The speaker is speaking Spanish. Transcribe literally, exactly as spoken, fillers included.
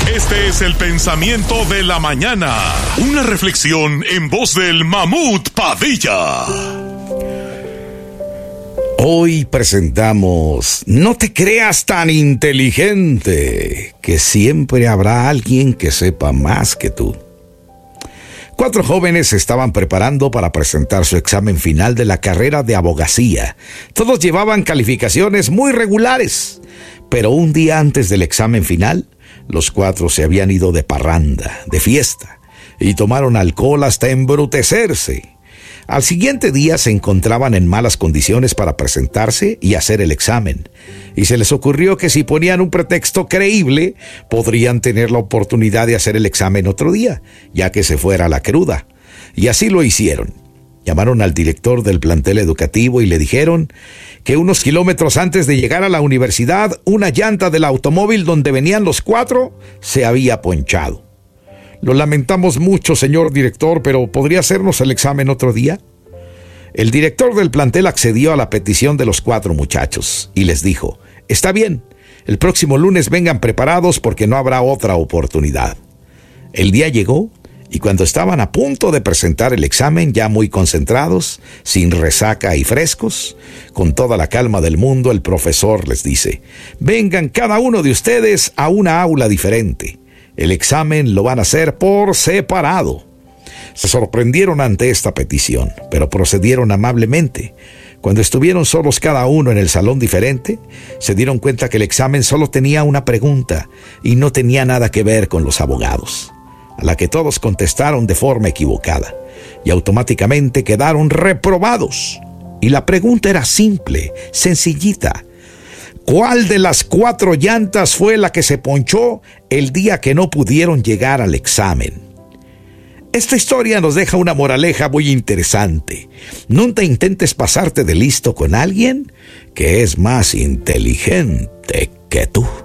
Este es el pensamiento de la mañana. Una reflexión en voz del Mamut Padilla. Hoy presentamos No te creas tan inteligente, que siempre habrá alguien que sepa más que tú. Cuatro jóvenes se estaban preparando para presentar su examen final de la carrera de abogacía. Todos llevaban calificaciones muy regulares, pero un día antes del examen final, los cuatro se habían ido de parranda, de fiesta, y tomaron alcohol hasta embrutecerse. Al siguiente día se encontraban en malas condiciones para presentarse y hacer el examen, y se les ocurrió que si ponían un pretexto creíble, podrían tener la oportunidad de hacer el examen otro día, ya que se fuera la cruda. Y así lo hicieron. Llamaron al director del plantel educativo y le dijeron que unos kilómetros antes de llegar a la universidad, una llanta del automóvil donde venían los cuatro se había ponchado. Lo lamentamos mucho, señor director, pero ¿podría hacernos el examen otro día? El director del plantel accedió a la petición de los cuatro muchachos y les dijo: está bien, el próximo lunes vengan preparados porque no habrá otra oportunidad. El día llegó y cuando estaban a punto de presentar el examen, ya muy concentrados, sin resaca y frescos, con toda la calma del mundo, el profesor les dice: vengan cada uno de ustedes a una aula diferente. El examen lo van a hacer por separado. Se sorprendieron ante esta petición, pero procedieron amablemente. Cuando estuvieron solos cada uno en el salón diferente, se dieron cuenta que el examen solo tenía una pregunta y no tenía nada que ver con los abogados, a la que todos contestaron de forma equivocada y automáticamente quedaron reprobados. Y la pregunta era simple, sencillita. ¿Cuál de las cuatro llantas fue la que se ponchó el día que no pudieron llegar al examen? Esta historia nos deja una moraleja muy interesante. Nunca intentes pasarte de listo con alguien que es más inteligente que tú.